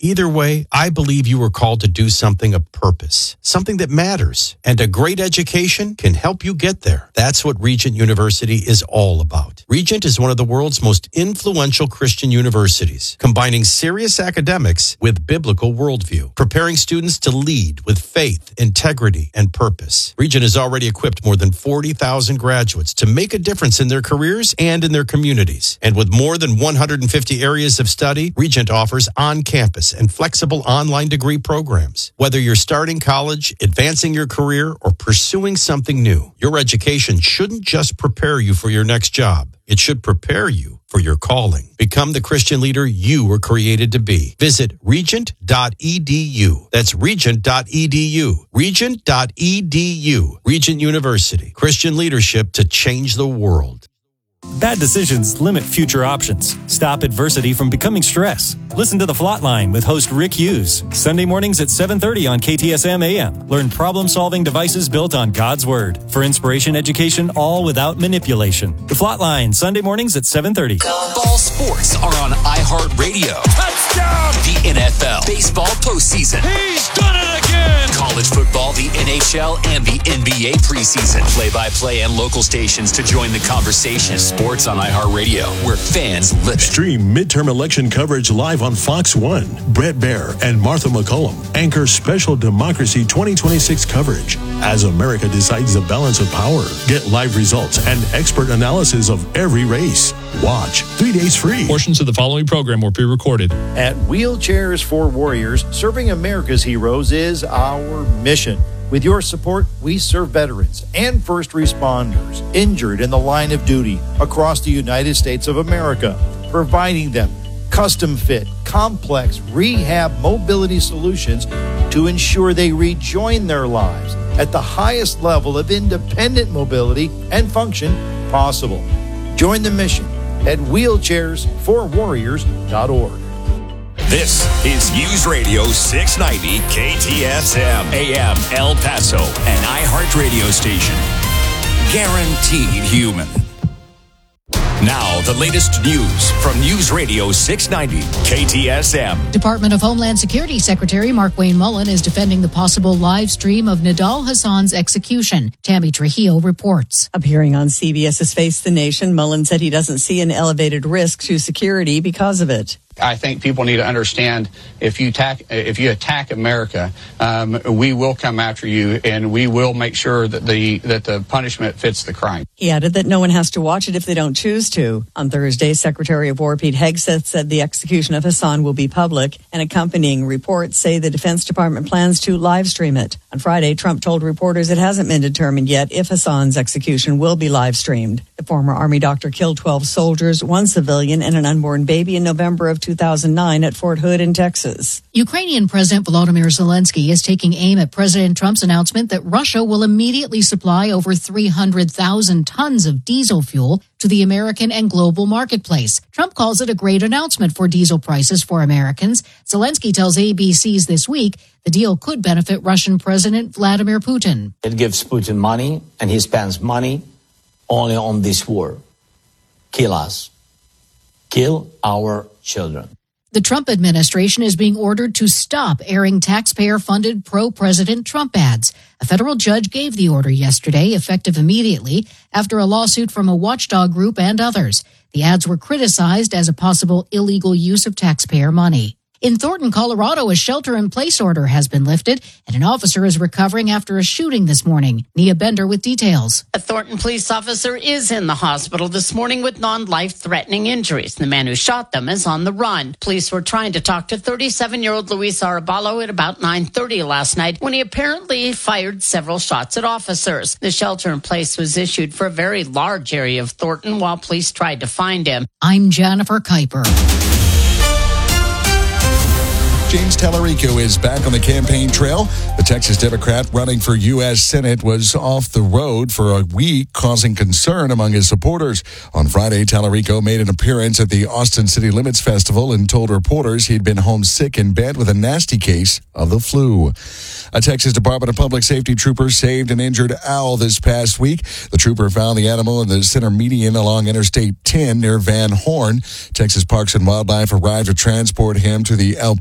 Either way, I believe you were called to do something of purpose, something that matters, and a great education can help you get there. That's what Regent University is all about. Regent is one of the world's most influential Christian universities, combining serious academics with biblical worldview, preparing students to lead with faith, integrity, and purpose. Regent has already equipped more than 40,000 graduates to make a difference in their careers and in their communities. And with more than 150 areas of study, Regent offers on-campus and flexible online degree programs. Whether you're starting college, advancing your career, or pursuing something new, your education shouldn't just prepare you for your next job. It should prepare you for your calling. Become the Christian leader you were created to be. Visit regent.edu. That's regent.edu. Regent.edu. Regent University. Christian leadership to change the world. Bad decisions limit future options. Stop adversity from becoming stress. Listen to The Flatline with host Rick Hughes. Sunday mornings at 7:30 on KTSM AM. Learn problem-solving devices built on God's Word. For inspiration, education, all without manipulation. The Flatline, Sunday mornings at 7:30. All sports are on iHeartRadio. Touchdown! The NFL, baseball postseason. He's done it again! College football, the NHL, and the NBA preseason. Play-by-play and local stations to join the conversation. Sports on iHeartRadio, where fans live it. Stream midterm election coverage live on Fox 1. Brett Baer and Martha McCullum anchor special Democracy 2026 coverage as America decides the balance of power. Get live results and expert analysis of every race. Watch 3 days free. Portions of the following program were pre-recorded. At Wheelchairs for Warriors, serving America's heroes is our mission. With your support, we serve veterans and first responders injured in the line of duty across the United States of America, providing them custom-fit, complex rehab mobility solutions to ensure they rejoin their lives at the highest level of independent mobility and function possible. Join the mission at wheelchairsforwarriors.org. This is News Radio 690 KTSM AM El Paso, an iHeart radio station. Guaranteed human. Now, the latest news from News Radio 690 KTSM. Department of Homeland Security Secretary Markwayne Mullin is defending the possible live stream of Nidal Hasan's execution. Tammy Trujillo reports. Appearing on CBS's Face the Nation, Mullin said he doesn't see an elevated risk to security because of it. I think people need to understand if you attack America, we will come after you, and we will make sure that the punishment fits the crime. He added that no one has to watch it if they don't choose to. On Thursday, Secretary of War Pete Hegseth said the execution of Hasan will be public, and accompanying reports say the Defense Department plans to live stream it. On Friday, Trump told reporters it hasn't been determined yet if Hasan's execution will be live streamed. The former Army doctor killed 12 soldiers, 1 civilian, and an unborn baby in November of 2009 at Fort Hood in Texas. Ukrainian President Volodymyr Zelensky is taking aim at President Trump's announcement that Russia will immediately supply over 300,000 tons of diesel fuel to the American and global marketplace. Trump calls it a great announcement for diesel prices for Americans. Zelensky tells ABC's This Week the deal could benefit Russian President Vladimir Putin. It gives Putin money, and he spends money only on this war. Kill us. Kill our children. The Trump administration is being ordered to stop airing taxpayer-funded pro-President Trump ads. A federal judge gave the order yesterday, effective immediately, after a lawsuit from a watchdog group and others. The ads were criticized as a possible illegal use of taxpayer money. In Thornton, Colorado, a shelter-in-place order has been lifted, and an officer is recovering after a shooting this morning. Nia Bender with details. A Thornton police officer is in the hospital this morning with non-life-threatening injuries. The man who shot them is on the run. Police were trying to talk to 37-year-old Luis Arabalo at about 9:30 last night when he apparently fired several shots at officers. The shelter-in-place was issued for a very large area of Thornton while police tried to find him. I'm Jennifer Kuiper. James Tallarico is back on the campaign trail. The Texas Democrat running for U.S. Senate was off the road for a week, causing concern among his supporters. On Friday, Tallarico made an appearance at the Austin City Limits Festival and told reporters he'd been homesick in bed with a nasty case of the flu. A Texas Department of Public Safety trooper saved an injured owl this past week. The trooper found the animal in the center median along Interstate 10 near Van Horn. Texas Parks and Wildlife arrived to transport him to the El Paso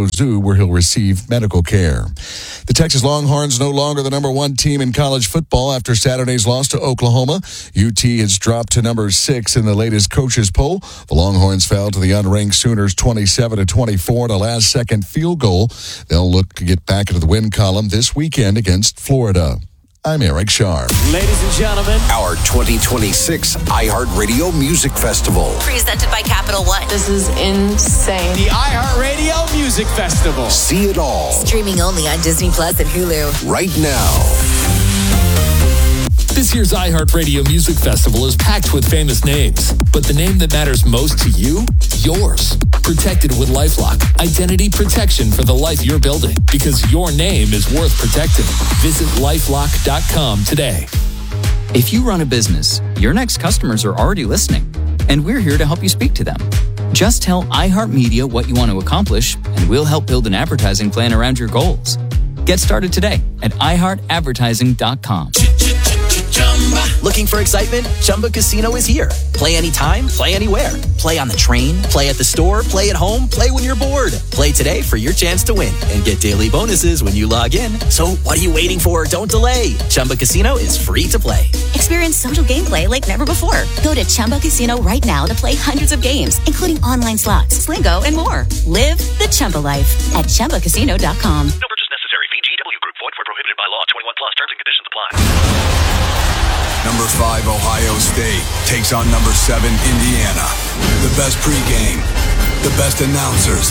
Alamo Zoo, where he'll receive medical care. The Texas Longhorns no longer the number one team in college football after Saturday's loss to Oklahoma. UT has dropped to number 6 in the latest coaches poll. The Longhorns fell to the unranked Sooners 27-24 in a last-second field goal. They'll look to get back into the win column this weekend against Florida. I'm Eric Sharp. Ladies and gentlemen, our 2026 iHeartRadio Music Festival. Presented by Capital One. This is insane. The iHeartRadio Music Festival. See it all. Streaming only on Disney Plus and Hulu. Right now. This year's iHeartRadio Music Festival is packed with famous names, but the name that matters most to you? Yours. Protected with LifeLock. Identity protection for the life you're building, because your name is worth protecting. Visit LifeLock.com today. If you run a business, your next customers are already listening, and we're here to help you speak to them. Just tell iHeartMedia what you want to accomplish, and we'll help build an advertising plan around your goals. Get started today at iHeartAdvertising.com. Looking for excitement? Chumba Casino is here. Play anytime, play anywhere. Play on the train, play at the store, play at home, play when you're bored. Play today for your chance to win and get daily bonuses when you log in. So what are you waiting for? Don't delay. Chumba Casino is free to play. Experience social gameplay like never before. Go to Chumba Casino right now to play hundreds of games, including online slots, Slingo, and more. Live the Chumba life at ChumbaCasino.com. No purchase necessary. VGW Group. Void where prohibited by law. 21 plus. Terms and conditions apply. Number 5, Ohio State takes on number 7, Indiana. The best pregame, the best announcers.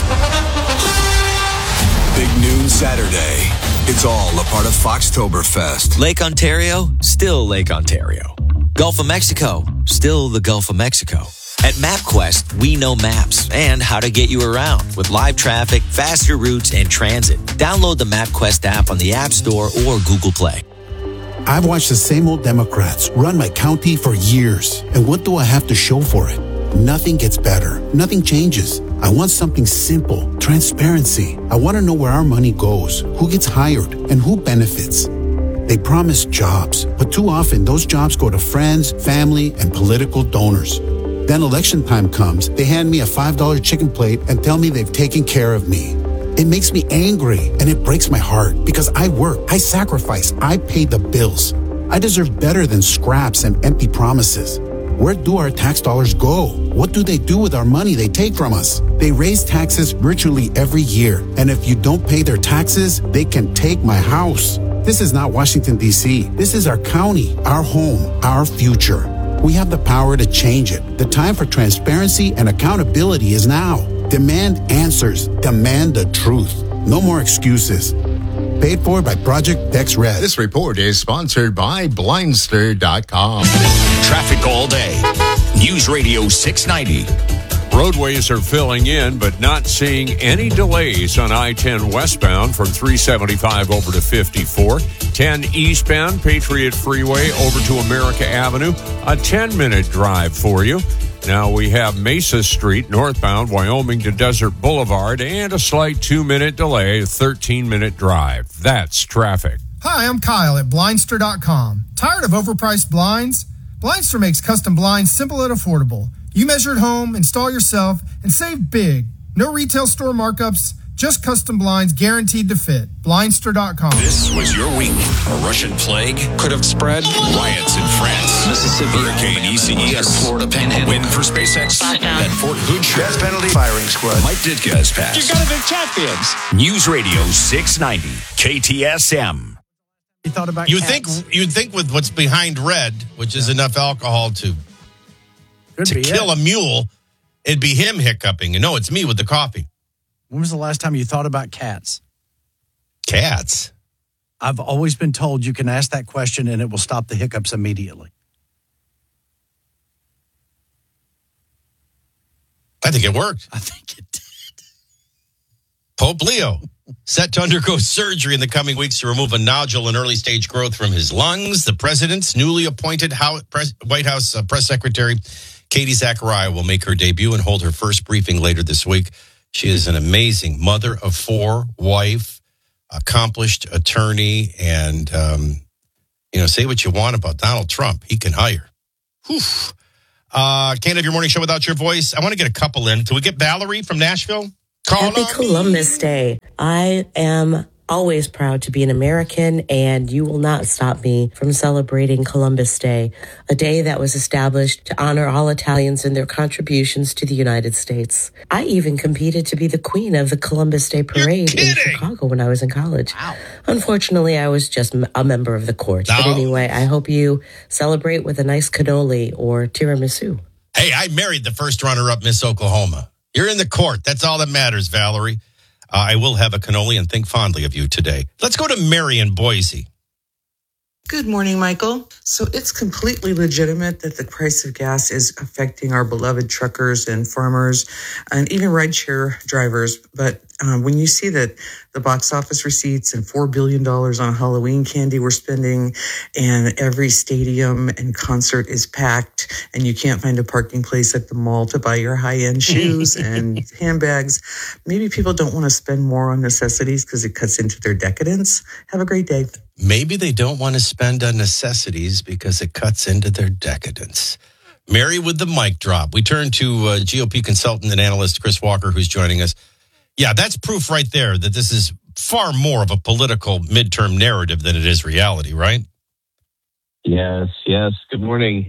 Big noon Saturday. It's all a part of Foxtoberfest. Lake Ontario, still Lake Ontario. Gulf of Mexico, still the Gulf of Mexico. At MapQuest, we know maps and how to get you around with live traffic, faster routes, and transit. Download the MapQuest app on the App Store or Google Play. I've watched the same old Democrats run my county for years. And what do I have to show for it? Nothing gets better. Nothing changes. I want something simple. Transparency. I want to know where our money goes, who gets hired, and who benefits. They promise jobs, but too often those jobs go to friends, family, and political donors. Then election time comes, they hand me a $5 chicken plate and tell me they've taken care of me. It makes me angry and it breaks my heart because I work, I sacrifice, I pay the bills. I deserve better than scraps and empty promises. Where do our tax dollars go? What do they do with our money they take from us? They raise taxes virtually every year. And if you don't pay their taxes, they can take my house. This is not Washington, D.C. This is our county, our home, our future. We have the power to change it. The time for transparency and accountability is now. Demand answers. Demand the truth. No more excuses. Paid for by Project Dex Red. This report is sponsored by Blindster.com. Traffic all day. News Radio 690. Roadways are filling in, but not seeing any delays on I-10 westbound from 375 over to 54. 10 eastbound, Patriot Freeway over to America Avenue. A 10-minute drive for you. Now we have Mesa Street, northbound, Wyoming to Desert Boulevard, and a slight 2-minute delay, a 13-minute drive. That's traffic. Hi, I'm Kyle at Blindster.com. Tired of overpriced blinds? Blindster makes custom blinds simple and affordable. You measure at home, install yourself, and save big. No retail store markups, just custom blinds guaranteed to fit. Blindster.com. This was your week. A Russian plague could have spread. Riots in France. Mississippi. Hurricane ECES. Florida Panhandle. Win for SpaceX. At Fort Hood. Death penalty. Firing squad. Mike Ditka has passed. You gotta be champions. News Radio 690. KTSM. You thought about you'd think with what's behind red, which is enough alcohol to kill a mule, it'd be him hiccuping. And no, it's me with the coffee. When was the last time you thought about cats? Cats? I've always been told you can ask that question and it will stop the hiccups immediately. I think it worked. I think it did. Pope Leo, set to undergo surgery in the coming weeks to remove a nodule and early stage growth from his lungs. The president's newly appointed White House press secretary, Katie Zachariah, will make her debut and hold her first briefing later this week. She is an amazing mother of 4, wife, accomplished attorney, and, say what you want about Donald Trump. He can hire. Whew. Can't have your morning show without your voice. I want to get a couple in. Can we get Valerie from Nashville? Happy Columbus Day. I am always proud to be an American, and you will not stop me from celebrating Columbus Day, a day that was established to honor all Italians and their contributions to the United States. I even competed to be the queen of the Columbus Day Parade in Chicago when I was in college. Wow. Unfortunately, I was just a member of the court. No. But anyway, I hope you celebrate with a nice cannoli or tiramisu. Hey, I married the first runner-up Miss Oklahoma. You're in the court. That's all that matters, Valerie. I will have a cannoli and think fondly of you today. Let's go to Mary in Boise. Good morning, Michael. So it's completely legitimate that the price of gas is affecting our beloved truckers and farmers and even rideshare drivers. But when you see that the box office receipts and $4 billion on Halloween candy we're spending, and every stadium and concert is packed, and you can't find a parking place at the mall to buy your high-end shoes and handbags, maybe people don't want to spend more on necessities because it cuts into their decadence. Have a great day. Maybe they don't want to spend on necessities because it cuts into their decadence. Mary with the mic drop. We turn to GOP consultant and analyst Chris Walker, who's joining us. Yeah, that's proof right there that this is far more of a political midterm narrative than it is reality, right? Yes. Good morning.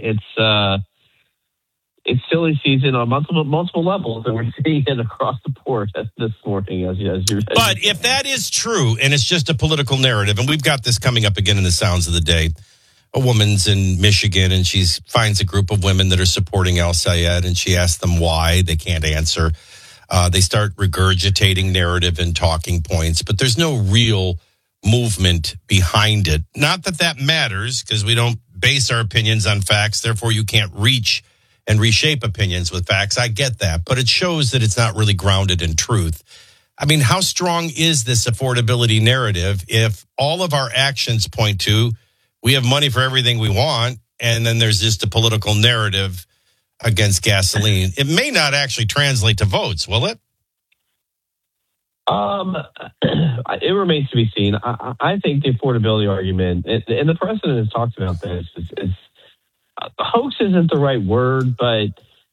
It's silly season on multiple levels, and we're seeing it across the board this morning. But if that is true, and it's just a political narrative, and we've got this coming up again in the Sounds of the Day. A woman's in Michigan, and she finds a group of women that are supporting El Sayed, and she asks them why. They can't answer. They start regurgitating narrative and talking points, but there's no real movement behind it. Not that that matters, because we don't base our opinions on facts. Therefore, you can't reach and reshape opinions with facts. I get that, but it shows that it's not really grounded in truth. I mean, how strong is this affordability narrative if all of our actions point to we have money for everything we want, and then there's just a political narrative against gasoline? It may not actually translate to votes, will it? It remains to be seen. I think the affordability argument, and the president has talked about this, is hoax isn't the right word, but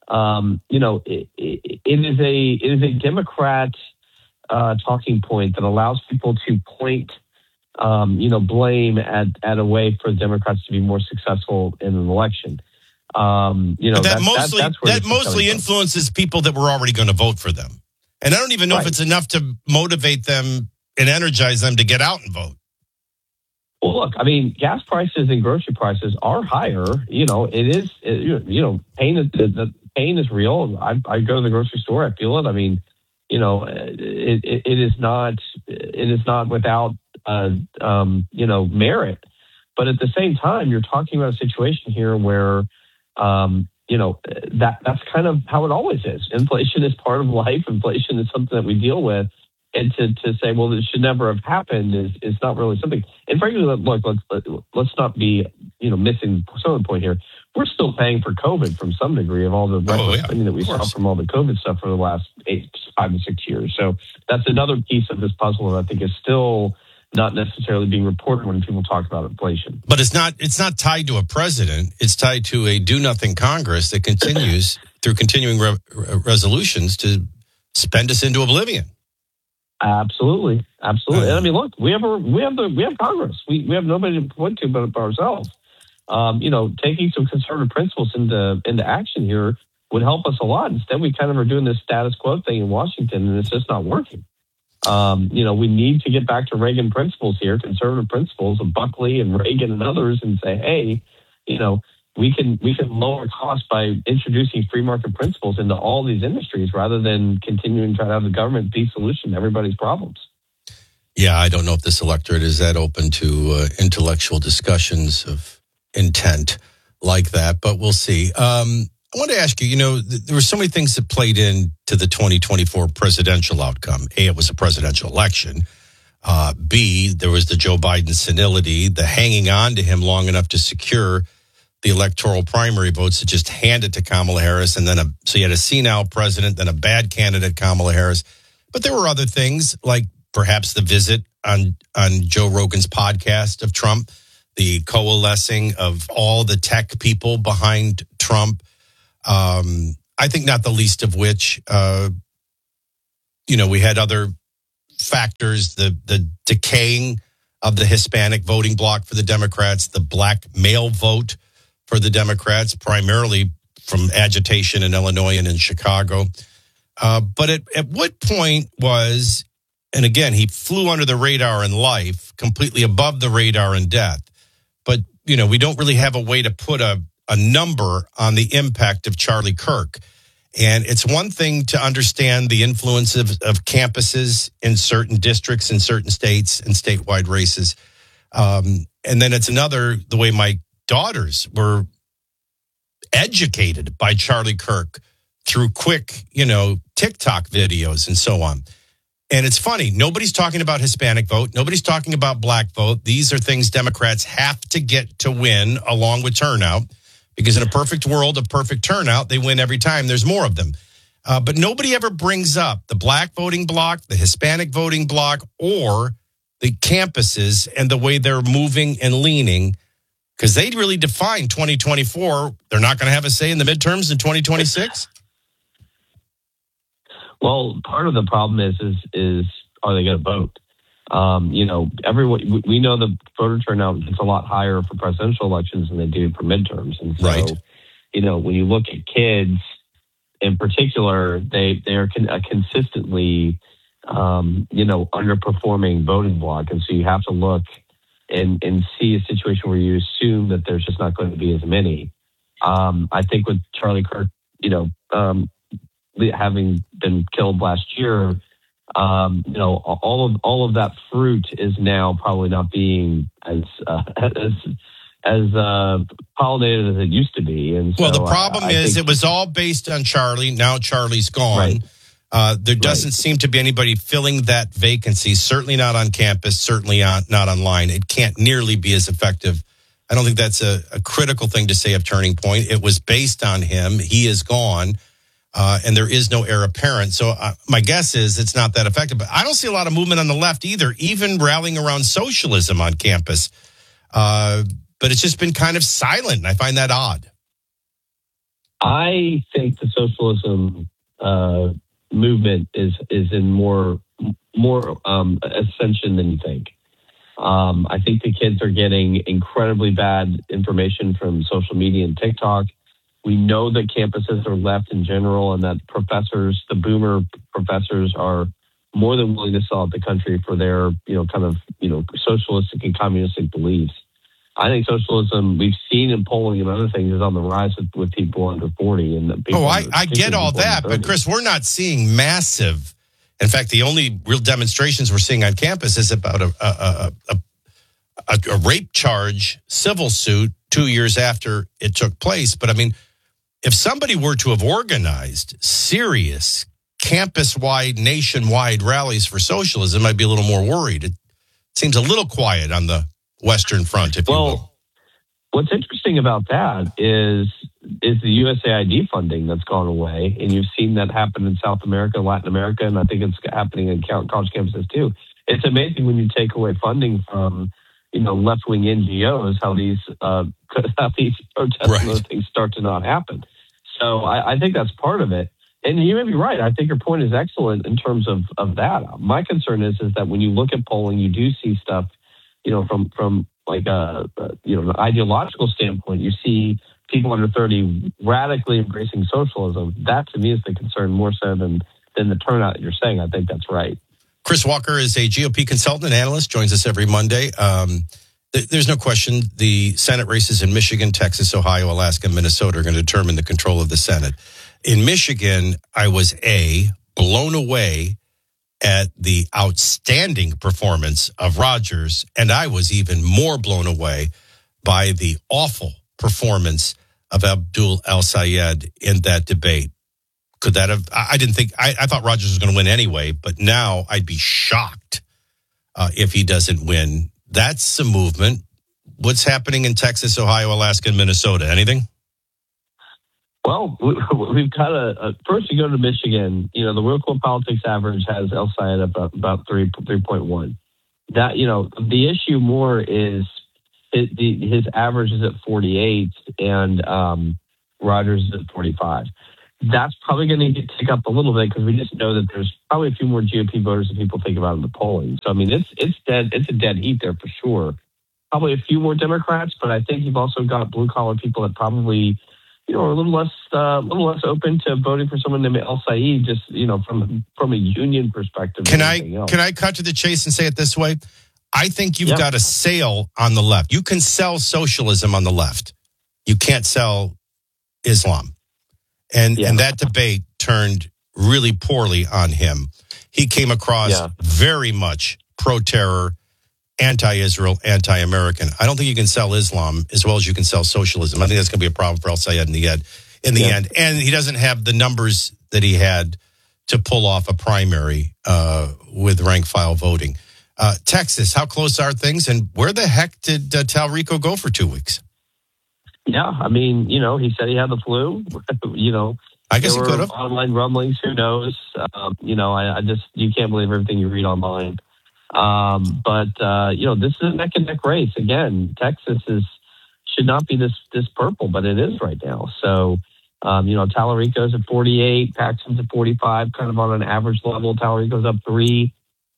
it is a Democrat talking point that allows people to point blame at a way for Democrats to be more successful in an election. But that mostly influences people that were already going to vote for them. And I don't even know if it's enough to motivate them and energize them to get out and vote. Well, look, I mean, gas prices and grocery prices are higher. It is, pain is real. I go to the grocery store, I feel it. I mean, it is not without, merit. But at the same time, you're talking about a situation here where, that's kind of how it always is. Inflation is part of life. Inflation is something that we deal with. And to say, well, this should never have happened is not really something. And frankly, look, let's not be, missing some of the point here. We're still paying for COVID from some degree of all the spending that we saw from all the COVID stuff for the last 5 to 6 years. So that's another piece of this puzzle that I think is still not necessarily being reported when people talk about inflation. But it's not tied to a president. It's tied to a do-nothing Congress that continues through continuing resolutions to spend us into oblivion. Absolutely. And I mean, look, we have Congress. We have nobody to point to but ourselves. Taking some conservative principles into action here would help us a lot. Instead, we kind of are doing this status quo thing in Washington, and it's just not working. We need to get back to Reagan principles here, conservative principles of Buckley and Reagan and others, and say, hey, we can lower costs by introducing free market principles into all these industries rather than continuing to try to have the government be solution to everybody's problems. Yeah, I don't know if this electorate is that open to intellectual discussions of intent like that, but we'll see. I want to ask you, there were so many things that played into the 2024 presidential outcome. A, it was a presidential election. B, there was the Joe Biden senility, the hanging on to him long enough to secure the electoral primary votes to just hand it to Kamala Harris. And then so you had a senile president, then a bad candidate, Kamala Harris. But there were other things like perhaps the visit on Joe Rogan's podcast of Trump, the coalescing of all the tech people behind Trump. I think not the least of which we had other factors, the decaying of the Hispanic voting bloc for the Democrats, the black male vote for the Democrats, primarily from agitation in Illinois and in Chicago. But at what point was, and again, he flew under the radar in life, completely above the radar in death. But, we don't really have a way to put a number on the impact of Charlie Kirk. And it's one thing to understand the influence of campuses in certain districts, in certain states, and statewide races. And then it's another, the way my daughters were educated by Charlie Kirk through quick, TikTok videos and so on. And it's funny, nobody's talking about Hispanic vote. Nobody's talking about black vote. These are things Democrats have to get to win along with turnout. Because in a perfect world of perfect turnout, they win every time. There's more of them. But nobody ever brings up the black voting bloc, the Hispanic voting bloc, or the campuses and the way they're moving and leaning. Because they really define 2024. They're not going to have a say in the midterms in 2026? Well, part of the problem is are they going to vote? Everyone, we know the voter turnout gets a lot higher for presidential elections than they do for midterms. And so, right. When you look at kids in particular, they are consistently, underperforming voting bloc. And so you have to look and see a situation where you assume that there's just not going to be as many. I think with Charlie Kirk, having been killed last year, all of that fruit is now probably not being as pollinated as it used to be. And so, well, the problem is it was all based on Charlie. Now Charlie's gone. Right. There doesn't seem to be anybody filling that vacancy. Certainly not on campus. Certainly not online. It can't nearly be as effective. I don't think that's a critical thing to say of Turning Point. It was based on him. He is gone. And there is no heir apparent. So my guess is it's not that effective. But I don't see a lot of movement on the left either, even rallying around socialism on campus. But it's just been kind of silent, and I find that odd. I think the socialism movement is in more ascension than you think. I think the kids are getting incredibly bad information from social media and TikTok. We know that campuses are left in general, and that professors, the boomer professors, are more than willing to sell out the country for their, socialistic and communistic beliefs. I think socialism, we've seen in polling and other things, is on the rise with people under 40. And people I get all that, but Chris, we're not seeing massive. In fact, the only real demonstrations we're seeing on campus is about a rape charge, civil suit 2 years after it took place. But I mean, if somebody were to have organized serious campus-wide, nationwide rallies for socialism, I'd be a little more worried. It seems a little quiet on the Western Front, if you will. What's interesting about that is the USAID funding that's gone away, and you've seen that happen in South America, Latin America, and I think it's happening in college campuses too. It's amazing when you take away funding from left-wing NGOs, how these protests and those things start to not happen. So I think that's part of it. And you may be right. I think your point is excellent in terms of that. My concern is that when you look at polling, you do see stuff, from like an ideological standpoint. You see people under 30 radically embracing socialism. That to me is the concern more so than the turnout that you're saying. I think that's right. Chris Walker is a GOP consultant and analyst, joins us every Monday. There's no question the Senate races in Michigan, Texas, Ohio, Alaska, and Minnesota are going to determine the control of the Senate. In Michigan, I was blown away at the outstanding performance of Rogers, and I was even more blown away by the awful performance of Abdul El-Sayed in that debate. Could that have? I didn't think. I thought Rogers was going to win anyway, but now I'd be shocked if he doesn't win. That's a movement. What's happening in Texas, Ohio, Alaska, and Minnesota? Anything? Well, we've got first you go to Michigan. The Real Clear Politics average has El-Sayed about 3.1. That the issue more is his average is at 48 and Rogers is at 45. that's probably going to tick up a little bit because we just know that there's probably a few more GOP voters than people think about in the polling. So, I mean, it's dead. It's a dead heat there for sure. Probably a few more Democrats, but I think you've also got blue collar people that probably, are a little less open to voting for someone named El Sayed, just from a union perspective. Can I cut to the chase and say it this way? I think you've got a sale on the left. You can sell socialism on the left. You can't sell Islam. And that debate turned really poorly on him. He came across very much pro-terror, anti-Israel, anti-American. I don't think you can sell Islam as well as you can sell socialism. I think that's going to be a problem for El Sayed in the end. And he doesn't have the numbers that he had to pull off a primary with rank file voting. Texas, how close are things? And where the heck did Talrico go for 2 weeks? Yeah, I mean, he said he had the flu. I guess he could have. Online rumblings, who knows? I just, you can't believe everything you read online. But this is a neck and neck race. Again, Texas should not be this purple, but it is right now. So, Talarico's at 48, Paxton's at 45, kind of on an average level. Talarico's up 3.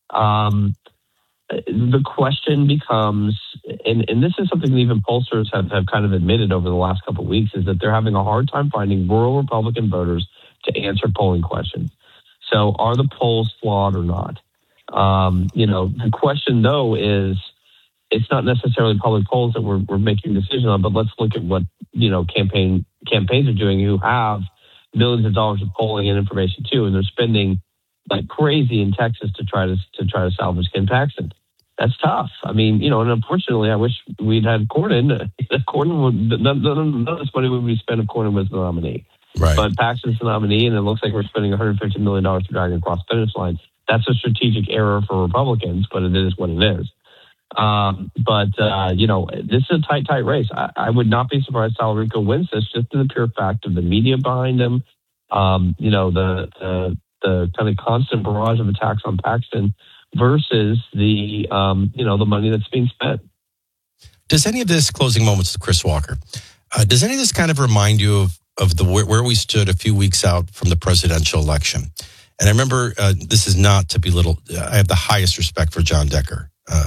The question becomes, and this is something that even pollsters have kind of admitted over the last couple of weeks, is that they're having a hard time finding rural Republican voters to answer polling questions. So are the polls flawed or not? The question, though, is it's not necessarily public polls that we're making decisions on, but let's look at what, campaigns are doing who have millions of dollars of polling and information, too, and they're spending like crazy in Texas to try to salvage Ken Paxton. That's tough. I mean, and unfortunately, I wish we'd had Cornyn. None of this money would be spent if Cornyn was the nominee. Right. But Paxton's the nominee, and it looks like we're spending $150 million to drag across the finish line. That's a strategic error for Republicans, but it is what it is. This is a tight race. I would not be surprised Talarico wins this, just in the pure fact of the media behind him. The kind of constant barrage of attacks on Paxton versus the money that's being spent. Does any of this, closing moments to Chris Walker, does any of this kind of remind you of where we stood a few weeks out from the presidential election? And I remember, this is not to belittle, I have the highest respect for John Decker.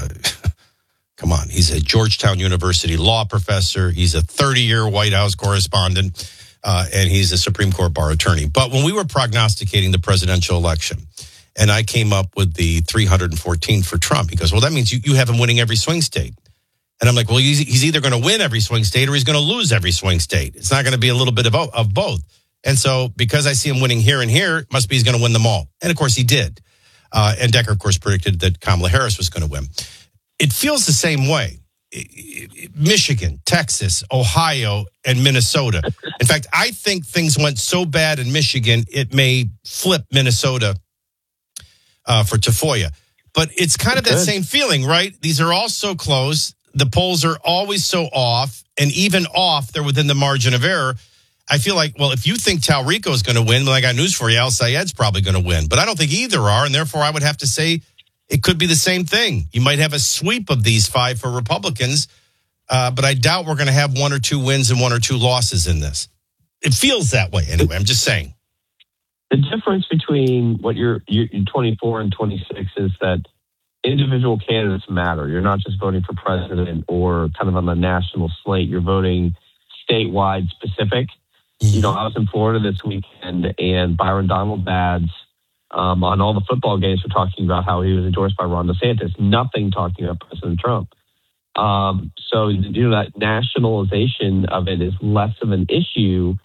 Come on, he's a Georgetown University law professor. He's a 30-year White House correspondent, and he's a Supreme Court bar attorney. But when we were prognosticating the presidential election, and I came up with the 314 for Trump, he goes, well, that means you have him winning every swing state. And I'm like, well, he's either going to win every swing state or he's going to lose every swing state. It's not going to be a little bit of both. And so because I see him winning here and here, it must be he's going to win them all. And, of course, he did. And Decker, of course, predicted that Kamala Harris was going to win. It feels the same way. Michigan, Texas, Ohio, and Minnesota. In fact, I think things went so bad in Michigan, it may flip Minnesota for Tafoya. But it's kind of that same feeling, right? These are all so close. The polls are always so off. And even off, they're within the margin of error. I feel like, well, if you think Talrico is going to win, well, I got news for you. El Sayed's probably going to win. But I don't think either are. And therefore, I would have to say it could be the same thing. You might have a sweep of these 5 for Republicans. But I doubt we're going to have 1 or 2 wins and 1 or 2 losses in this. It feels that way anyway. I'm just saying. The difference between what you're 24 and 26 is that individual candidates matter. You're not just voting for president or kind of on the national slate. You're voting statewide specific. I was in Florida this weekend, and Byron Donald ads on all the football games were talking about how he was endorsed by Ron DeSantis. Nothing talking about President Trump. So that nationalization of it is less of an issue,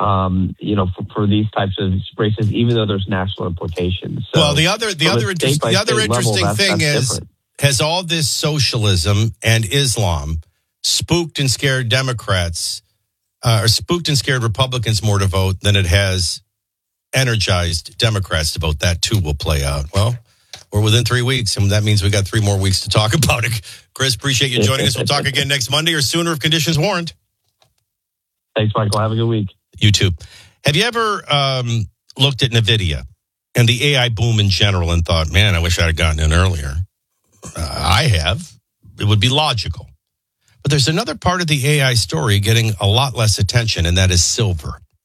for these types of races, even though there's national implications. So well, the other interesting thing is, different. Has all this socialism and Islam spooked and scared Democrats, or spooked and scared Republicans more to vote than it has energized Democrats to vote? That too will play out. Well, we're within 3 weeks, and that means we got 3 more weeks to talk about it. Chris, appreciate you joining us. We'll talk again next Monday or sooner if conditions warrant. Thanks, Michael. Have a good week. You too. Have you ever looked at NVIDIA and the AI boom in general and thought, man, I wish I'd have gotten in earlier? I have. It would be logical. But there's another part of the AI story getting a lot less attention, and that is silver.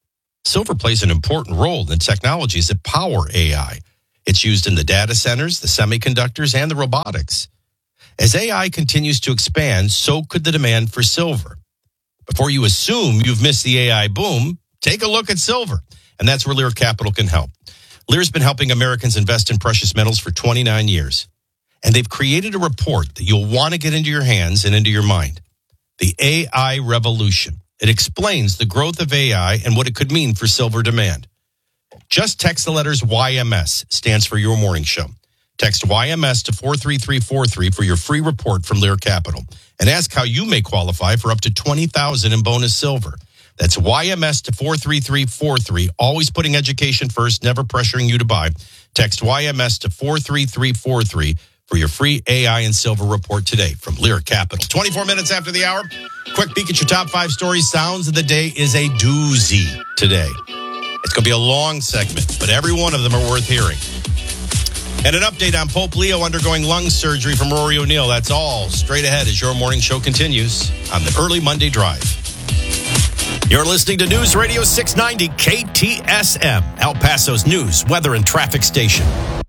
Silver plays an important role in the technologies that power AI. It's used in the data centers, the semiconductors, and the robotics. As AI continues to expand, so could the demand for silver. Before you assume you've missed the AI boom, take a look at silver. And that's where Lear Capital can help. Lear's been helping Americans invest in precious metals for 29 years. And they've created a report that you'll want to get into your hands and into your mind. The AI Revolution. It explains the growth of AI and what it could mean for silver demand. Just text the letters YMS, stands for Your Morning Show. Text YMS to 43343 for your free report from Lear Capital. And ask how you may qualify for up to $20,000 in bonus silver. That's YMS to 43343. Always putting education first, never pressuring you to buy. Text YMS to 43343 for your free AI and silver report today from Lear Capital. 24 minutes after the hour. Quick peek at your top 5 stories. Sounds of the day is a doozy today. It's going to be a long segment, but every one of them are worth hearing. And an update on Pope Leo undergoing lung surgery from Rory O'Neill. That's all straight ahead as your morning show continues on the early Monday drive. You're listening to News Radio 690 KTSM, El Paso's news, weather, and traffic station.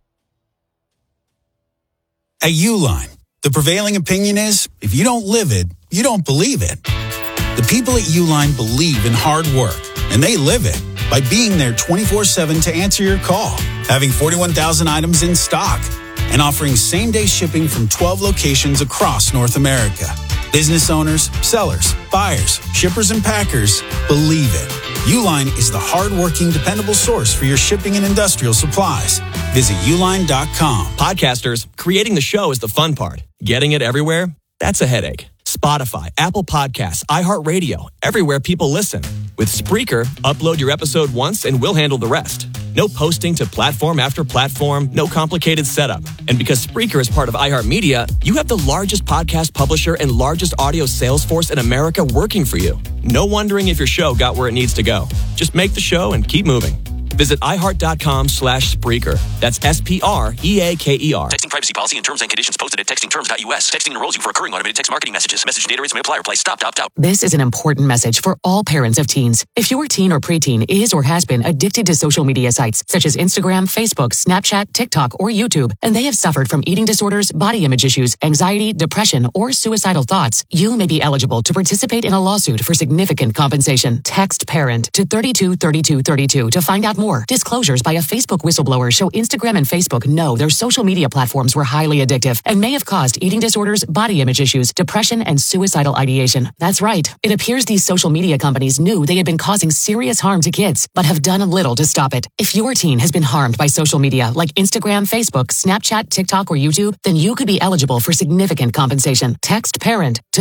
At Uline, the prevailing opinion is, if you don't live it, you don't believe it. The people at Uline believe in hard work, and they live it by being there 24/7 to answer your call, having 41,000 items in stock, and offering same-day shipping from 12 locations across North America. Business owners, sellers, buyers, shippers, and packers believe it. Uline is the hard-working, dependable source for your shipping and industrial supplies. Visit uline.com. Podcasters, creating the show is the fun part. Getting it everywhere? That's a headache. Spotify, Apple Podcasts, iHeartRadio, everywhere people listen. With Spreaker, upload your episode once and we'll handle the rest. No posting to platform after platform, no complicated setup. And because Spreaker is part of iHeartMedia, you have the largest podcast publisher and largest audio sales force in America working for you. No wondering if your show got where it needs to go. Just make the show and keep moving. Visit iHeart.com/Spreaker. That's SPREAKER. Texting privacy policy and terms and conditions posted at textingterms.us. Texting enrolls you for recurring automated text marketing messages. Message and data rates may apply. Reply stop, opt out. This is an important message for all parents of teens. If your teen or preteen is or has been addicted to social media sites such as Instagram, Facebook, Snapchat, TikTok, or YouTube, and they have suffered from eating disorders, body image issues, anxiety, depression, or suicidal thoughts, you may be eligible to participate in a lawsuit for significant compensation. Text PARENT to 323232 to find out more. Disclosures by a Facebook whistleblower show Instagram and Facebook know their social media platforms were highly addictive and may have caused eating disorders, body image issues, depression, and suicidal ideation. That's right. It appears these social media companies knew they had been causing serious harm to kids, but have done little to stop it. If your teen has been harmed by social media like Instagram, Facebook, Snapchat, TikTok, or YouTube, then you could be eligible for significant compensation. Text PARENT to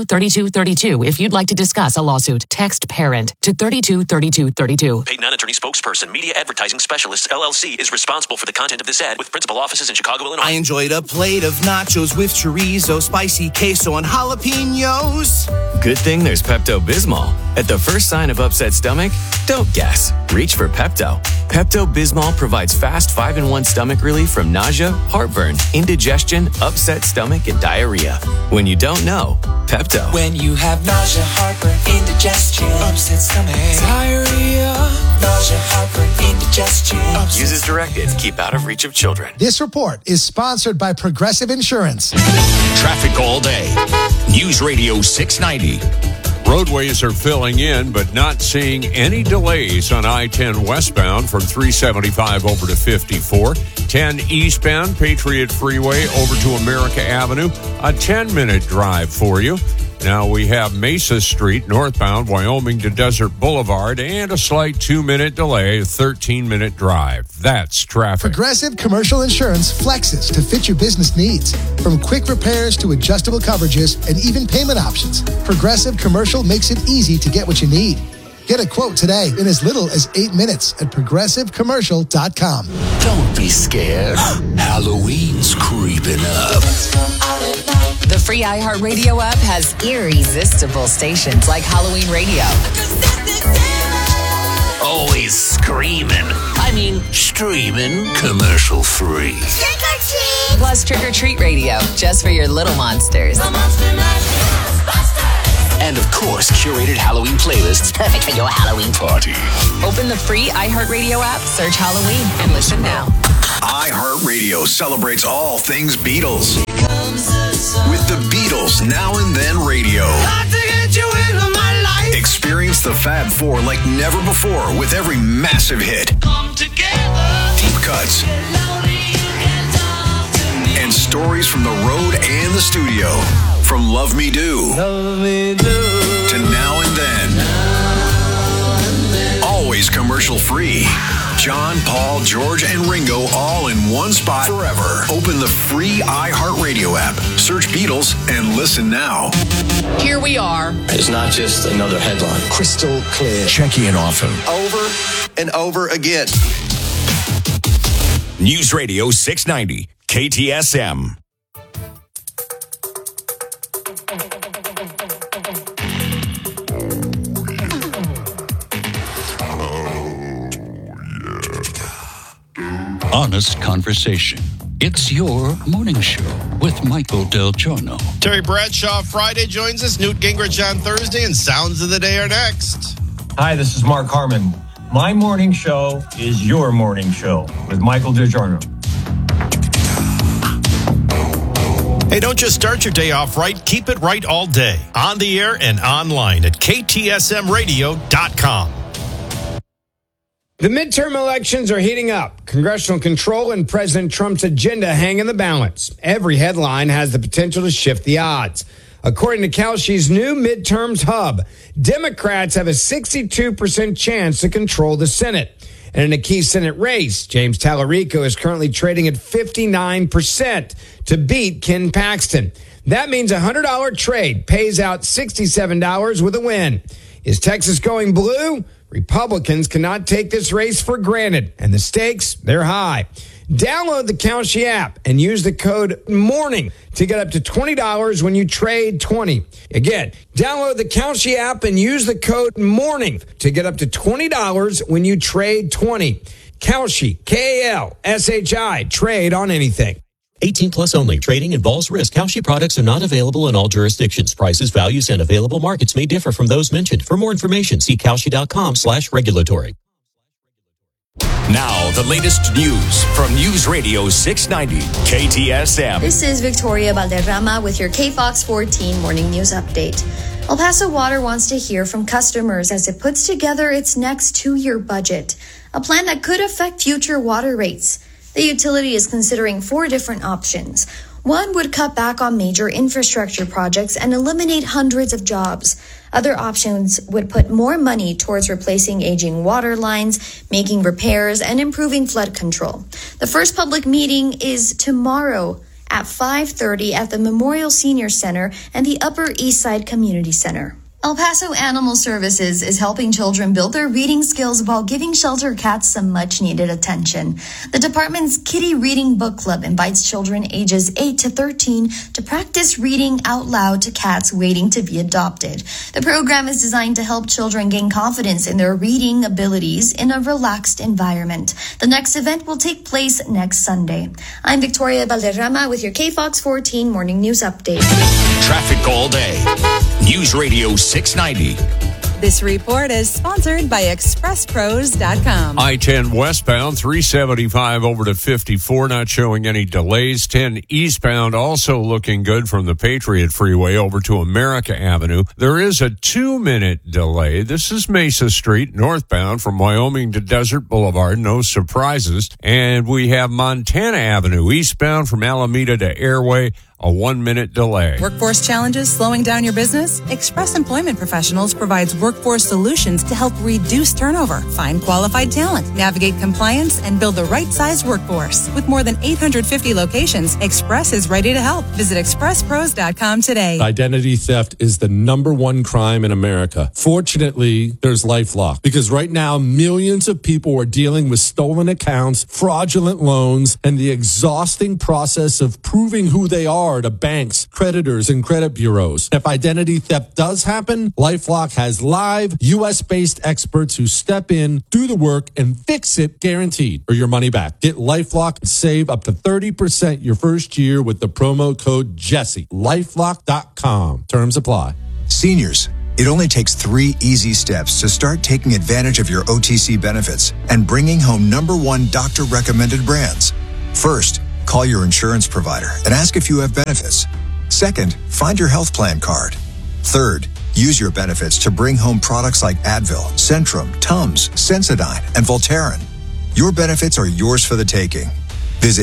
323232 if you'd like to discuss a lawsuit. Text PARENT to 323232. Paid non-attorney spokesperson, Media Advertising Specialists, LLC, is responsible for the content of this ad with principal offices in Chicago, Illinois. I enjoyed a plate of nachos with chorizo, spicy queso, and jalapenos. Good thing there's Pepto-Bismol. At the first sign of upset stomach, don't guess. Reach for Pepto. Pepto-Bismol provides fast 5-in-1 stomach relief from nausea, heartburn, indigestion, upset stomach, and diarrhea. When you don't know, Pepto. When you have nausea, heartburn, indigestion, upset stomach, diarrhea, nausea, heartburn, indigestion. Use as directed. Keep out of reach of children. This report is sponsored by Progressive Insurance. Traffic all day. News Radio 690. Roadways are filling in, but not seeing any delays on I-10 westbound from 375 over to 54. 10 eastbound, Patriot Freeway over to America Avenue. A 10-minute drive for you. Now we have Mesa Street, northbound, Wyoming to Desert Boulevard, and a slight 2-minute delay, a 13-minute drive. That's traffic. Progressive Commercial Insurance flexes to fit your business needs. From quick repairs to adjustable coverages and even payment options, Progressive Commercial makes it easy to get what you need. Get a quote today in as little as 8 minutes at ProgressiveCommercial.com. Don't be scared. Halloween's creeping up. The free iHeartRadio app has irresistible stations like Halloween Radio. Always screaming. I mean, streaming commercial free. Trick or treat! Plus Trick or Treat Radio, just for your little monsters. The Monster Mash Ghostbusters! And of course, curated Halloween playlists. Perfect for your Halloween party. Open the free iHeartRadio app, search Halloween, and listen now. iHeartRadio celebrates all things Beatles. With the Beatles Now and Then Radio. Experience the Fab Four like never before with every massive hit. Deep cuts. And stories from the road and the studio. From Love Me Do to Now and Then. Always commercial free. John, Paul, George, and Ringo all in one spot forever. Open the free iHeartRadio app. Search Beatles and listen now. Here we are. It's not just another headline. Crystal clear. Check in often. Over and over again. News Radio 690, KTSM. Honest conversation. It's your morning show with Michael Del Giorno. Terry Bradshaw Friday joins us. Newt Gingrich on Thursday, and Sounds of the Day are next. Hi, this is Mark Harmon. My morning show is your morning show with Michael Del Giorno. Hey, don't just start your day off right. Keep it right all day. On the air and online at ktsmradio.com. The midterm elections are heating up. Congressional control and President Trump's agenda hang in the balance. Every headline has the potential to shift the odds. According to Kelsey's new midterms hub, Democrats have a 62% chance to control the Senate. And in a key Senate race, James Tallarico is currently trading at 59% to beat Ken Paxton. That means a $100 trade pays out $67 with a win. Is Texas going blue? Republicans cannot take this race for granted, and the stakes, they're high. Download the Kalshi app and use the code MORNING to get up to $20 when you trade 20. Again, download the Kalshi app and use the code MORNING to get up to $20 when you trade 20. Kalshi, K-A-L-S-H-I, trade on anything. 18 plus only. Trading involves risk. Kalshi products are not available in all jurisdictions. Prices, values, and available markets may differ from those mentioned. For more information, see Kalshi.com/regulatory. Now, the latest news from News Radio 690, KTSM. This is Victoria Valderrama with your KFOX 14 morning news update. El Paso Water wants to hear from customers as it puts together its next 2-year budget, a plan that could affect future water rates. The utility is considering 4 different options. One would cut back on major infrastructure projects and eliminate hundreds of jobs. Other options would put more money towards replacing aging water lines, making repairs, and improving flood control. The first public meeting is tomorrow at 5:30 at the Memorial Senior Center and the Upper East Side Community Center. El Paso Animal Services is helping children build their reading skills while giving shelter cats some much-needed attention. The department's Kitty Reading Book Club invites children ages 8 to 13 to practice reading out loud to cats waiting to be adopted. The program is designed to help children gain confidence in their reading abilities in a relaxed environment. The next event will take place next Sunday. I'm Victoria Valderrama with your KFOX 14 morning news update. Traffic all day. News Radio 690. This report is sponsored by ExpressPros.com. I-10 westbound, 375 over to 54, not showing any delays. 10 eastbound also looking good from the Patriot Freeway over to America Avenue. There is a 2-minute delay. This is Mesa Street, northbound from Wyoming to Desert Boulevard. No surprises. And we have Montana Avenue, eastbound from Alameda to Airway. A 1-minute delay. Workforce challenges slowing down your business? Express Employment Professionals provides workforce solutions to help reduce turnover, find qualified talent, navigate compliance, and build the right-sized workforce. With more than 850 locations, Express is ready to help. Visit ExpressPros.com today. Identity theft is the #1 crime in America. Fortunately, there's LifeLock, because right now millions of people are dealing with stolen accounts, fraudulent loans, and the exhausting process of proving who they are to banks, creditors, and credit bureaus. If identity theft does happen, LifeLock has live U.S.-based experts who step in, do the work, and fix it guaranteed, or your money back. Get LifeLock and save up to 30% your first year with the promo code Jesse. LifeLock.com. Terms apply. Seniors, it only takes 3 easy steps to start taking advantage of your OTC benefits and bringing home #1 doctor-recommended brands. First, call your insurance provider and ask if you have benefits. Second, find your health plan card. Third, use your benefits to bring home products like Advil, Centrum, Tums, Sensodyne, and Voltaren. Your benefits are yours for the taking. Visit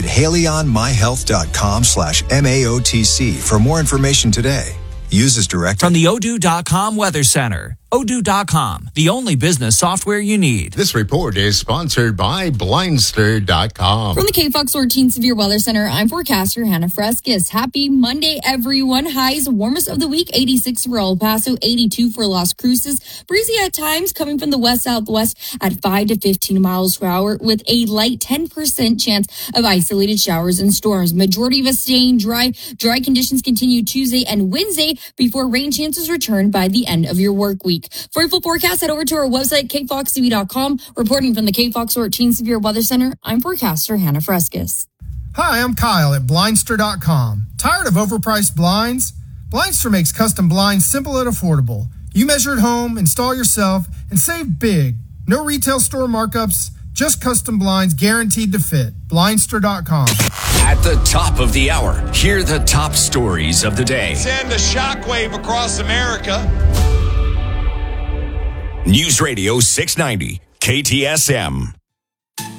HaleyOnMyHealth.com/MAOTC for more information today. Use as directed. From the Odoo.com Weather Center. Odoo.com, the only business software you need. This report is sponsored by Blindster.com. From the KFOX 14 Severe Weather Center, I'm forecaster Hannah Frescus. Happy Monday, everyone. Highs, warmest of the week, 86 for El Paso, 82 for Las Cruces. Breezy at times coming from the west-southwest at 5 to 15 miles per hour with a light 10% chance of isolated showers and storms. Majority of us staying dry. Dry conditions continue Tuesday and Wednesday before rain chances return by the end of your work week. For a full forecast, head over to our website, kfoxtv.com. Reporting from the KFOX 14 Severe Weather Center, I'm forecaster Hannah Frescus. Hi, I'm Kyle at Blindster.com. Tired of overpriced blinds? Blindster makes custom blinds simple and affordable. You measure at home, install yourself, and save big. No retail store markups, just custom blinds guaranteed to fit. Blindster.com. At the top of the hour, hear the top stories of the day. Send a shockwave across America. News Radio 690, KTSM.